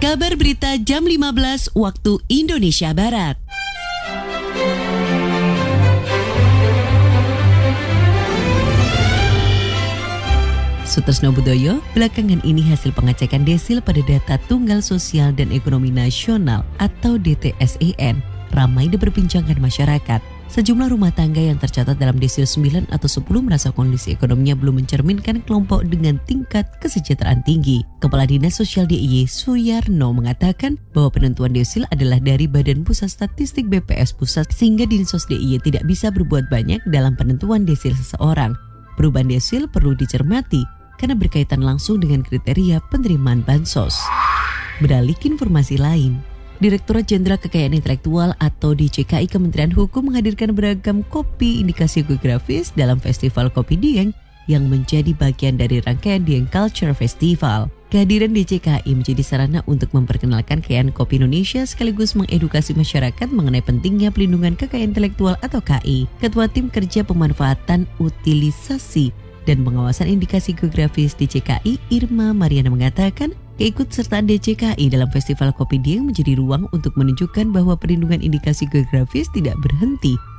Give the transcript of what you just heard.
Kabar berita jam 15 waktu Indonesia Barat. Sutresno Budoyo, belakangan ini hasil pengecekan desil pada data Tunggal Sosial dan Ekonomi Nasional atau DTSEN ramai diperbincangkan masyarakat. Sejumlah rumah tangga yang tercatat dalam desil 9 atau 10 merasa kondisi ekonominya belum mencerminkan kelompok dengan tingkat kesejahteraan tinggi. Kepala Dinas Sosial DIY Suyarno mengatakan bahwa penentuan desil adalah dari Badan Pusat Statistik BPS Pusat sehingga Dinsos DIY tidak bisa berbuat banyak dalam penentuan desil seseorang. Perubahan desil perlu dicermati karena berkaitan langsung dengan kriteria penerimaan bansos. Beralih ke informasi lain, Direktorat Jenderal Kekayaan Intelektual atau DJKI Kementerian Hukum menghadirkan beragam kopi indikasi geografis dalam Festival Kopi Dieng yang menjadi bagian dari rangkaian Dieng Culture Festival. Kehadiran DJKI menjadi sarana untuk memperkenalkan kekayaan kopi Indonesia sekaligus mengedukasi masyarakat mengenai pentingnya pelindungan kekayaan intelektual atau KI. Ketua Tim Kerja Pemanfaatan Utilisasi dan Pengawasan Indikasi Geografis DJKI Irma Mariana mengatakan, keikutsertaan DJKI dalam Festival Kopi Dieng menjadi ruang untuk menunjukkan bahwa perlindungan indikasi geografis tidak berhenti